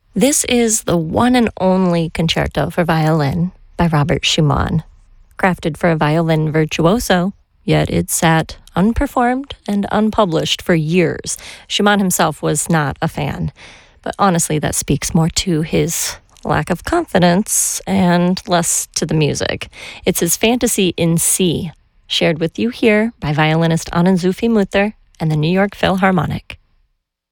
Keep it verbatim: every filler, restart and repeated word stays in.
This is the one and only concerto for violin by Robert Schumann. Crafted for a violin virtuoso, yet it sat unperformed and unpublished for years. Schumann himself was not a fan, but honestly that speaks more to his lack of confidence and less to the music. It's his Fantasy in C, shared with you here by violinist Anne-Sophie Mutter and the New York Philharmonic.